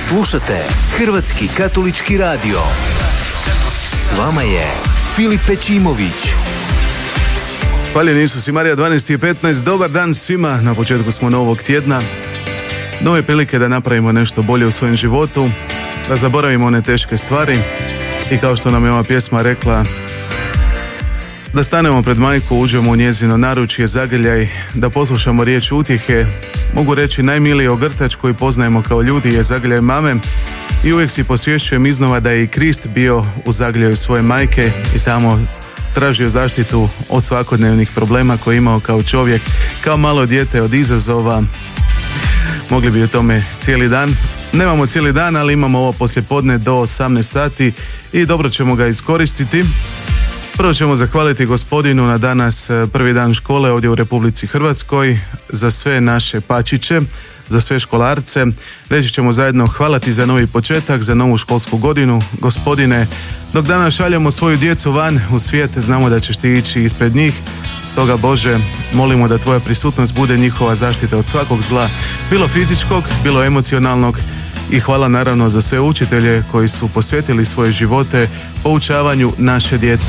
Slušate Hrvatski katolički radio. S vama je Filip Pečimović. Hvaljen Isus i Marija, 12:15. Dobar dan svima, na početku smo novog tjedna. Nove prilike da napravimo nešto bolje u svojem životu, da zaboravimo one teške stvari i kao što nam je ova pjesma rekla, da stanemo pred majku, uđemo u njezino naručje, zagrljaj, da poslušamo riječ utjehe. Mogu reći, najmiliji ogrtač koji poznajemo kao ljudi je zagrljaj mame i uvijek si posvješćujem iznova da je i Krist bio u zagrljaju svoje majke i tamo tražio zaštitu od svakodnevnih problema koje je imao kao čovjek, kao malo dijete, od izazova. Mogli bi o tome cijeli dan. Nemamo cijeli dan, ali imamo ovo poslijepodne do 18 sati i dobro ćemo ga iskoristiti. Prvo ćemo zahvaliti Gospodinu na danas prvi dan škole ovdje u Republici Hrvatskoj, za sve naše pačiće, za sve školarce. Reći ćemo zajedno hvala ti za novi početak, za novu školsku godinu. Gospodine, dok danas šaljemo svoju djecu van u svijet, znamo da ćeš ti ići ispred njih. Stoga Bože, molimo da tvoja prisutnost bude njihova zaštita od svakog zla, bilo fizičkog, bilo emocionalnog. I hvala naravno za sve učitelje koji su posvetili svoje živote poučavanju naše djece.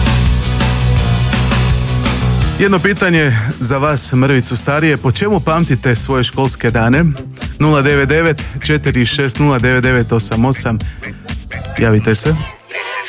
Jedno pitanje za vas, mrvicu starije, po čemu pamtite svoje školske dane? 099 460 9988. Javite se.